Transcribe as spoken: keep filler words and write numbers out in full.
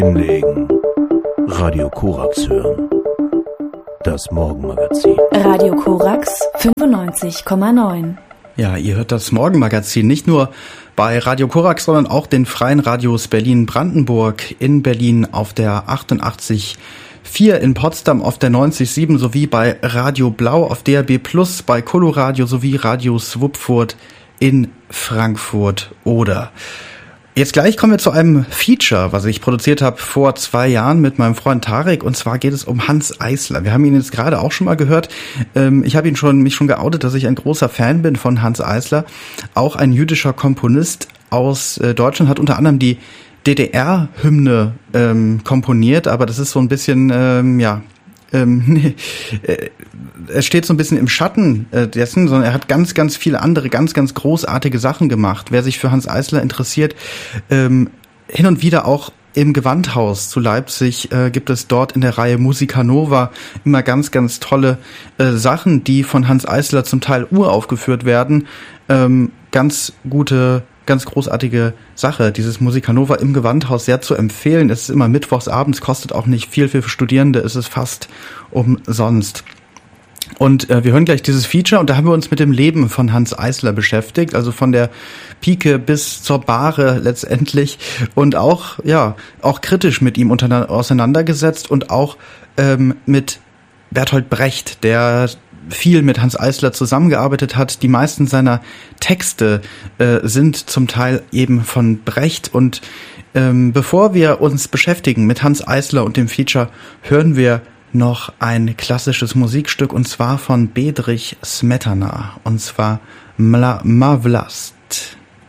Hinlegen. Radio Korax hören. Das Morgenmagazin. Radio Korax fünfundneunzig Komma neun. Ja, ihr hört das Morgenmagazin nicht nur bei Radio Korax, sondern auch den freien Radios Berlin-Brandenburg, in Berlin auf der achtundachtzig Komma vier, in Potsdam auf der neunzig Komma sieben sowie bei Radio Blau auf D A B plus, bei Coloradio sowie Radio Swupfurt in Frankfurt oder. Jetzt gleich kommen wir zu einem Feature, was ich produziert habe vor zwei Jahren mit meinem Freund Tarek, und zwar geht es um Hanns Eisler. Wir haben ihn jetzt gerade auch schon mal gehört. Ich habe ihn schon, mich schon geoutet, dass ich ein großer Fan bin von Hanns Eisler. Auch ein jüdischer Komponist aus Deutschland, hat unter anderem die D D R-Hymne ähm, komponiert, aber das ist so ein bisschen, ähm, ja, ähm, äh, er steht so ein bisschen im Schatten äh, dessen, sondern er hat ganz, ganz viele andere, ganz, ganz großartige Sachen gemacht. Wer sich für Hanns Eisler interessiert, ähm, hin und wieder auch im Gewandhaus zu Leipzig äh, gibt es dort in der Reihe Musica Nova immer ganz, ganz tolle äh, Sachen, die von Hanns Eisler zum Teil uraufgeführt werden. Ähm, ganz gute Ganz großartige Sache, dieses Musica Nova im Gewandhaus, sehr zu empfehlen. Es ist immer mittwochs abends, kostet auch nicht viel für Studierende, es ist fast umsonst. Und äh, wir hören gleich dieses Feature, und da haben wir uns mit dem Leben von Hanns Eisler beschäftigt, also von der Pike bis zur Bahre letztendlich, und auch ja auch kritisch mit ihm auseinandergesetzt und auch ähm, mit Bertolt Brecht, der viel mit Hanns Eisler zusammengearbeitet hat. Die meisten seiner Texte äh, sind zum Teil eben von Brecht. Und ähm, bevor wir uns beschäftigen mit Hanns Eisler und dem Feature, hören wir noch ein klassisches Musikstück, und zwar von Bedřich Smetana, und zwar Mla Mavlast.